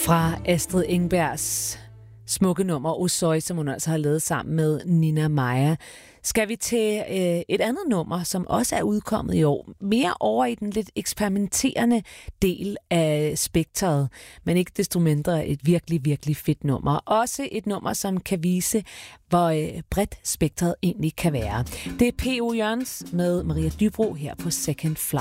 Fra Astrid Engbergs smukke nummer Osøj, som hun altså har lavet sammen med Nina Maja, skal vi til et andet nummer, som også er udkommet i år. Mere over i den lidt eksperimenterende del af spektret, men ikke desto mindre et virkelig, virkelig fedt nummer. Også et nummer, som kan vise, hvor bredt spektret egentlig kan være. Det er P.O. Jørgens med Maria Dybro her på Second Flight.